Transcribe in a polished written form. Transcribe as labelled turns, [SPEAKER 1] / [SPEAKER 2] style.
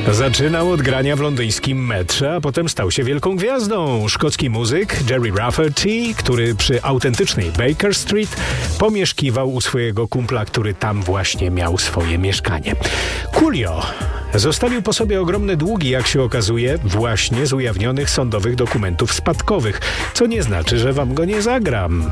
[SPEAKER 1] Zaczynał od grania w londyńskim metrze, a potem stał się wielką gwiazdą. Szkocki muzyk Gerry Rafferty, który przy autentycznej Baker Street pomieszkiwał u swojego kumpla, który tam właśnie miał swoje mieszkanie. Coolio zostawił po sobie ogromne długi, jak się okazuje, właśnie z ujawnionych sądowych dokumentów spadkowych, co nie znaczy, że wam go nie zagram.